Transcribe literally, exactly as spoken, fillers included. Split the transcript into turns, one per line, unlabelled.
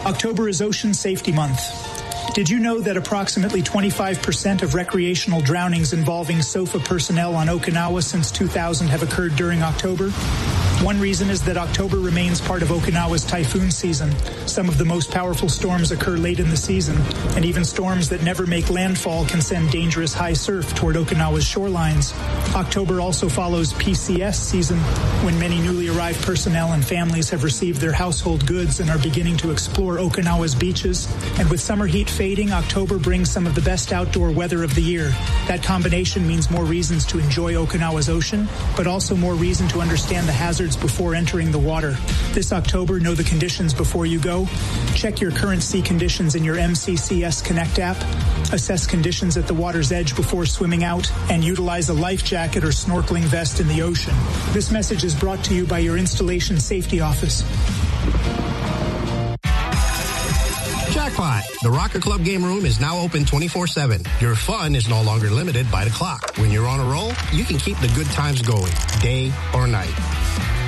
October is Ocean Safety Month. Did you know that approximately twenty-five percent of recreational drownings involving SOFA personnel on Okinawa since two thousand have occurred during October? One reason is that October remains part of Okinawa's typhoon season. Some of the most powerful storms occur late in the season, and even storms that never make landfall can send dangerous high surf toward Okinawa's shorelines. October also follows P C S season, when many newly arrived personnel and families have received their household goods and are beginning to explore Okinawa's beaches. And with summer heat fading, October brings some of the best outdoor weather of the year. That combination means more reasons to enjoy Okinawa's ocean, but also more reason to understand the hazards before entering the water. This October, know the conditions before you go. Check your current sea conditions in your M C C S Connect app. Assess conditions at the water's edge before swimming out, and utilize a life jacket or snorkeling vest in the ocean. This message is brought to you by your Installation Safety Office.
Jackpot! The Rocker Club Game Room is now open twenty-four seven. Your fun is no longer limited by the clock. When you're on a roll, you can keep the good times going, day or night.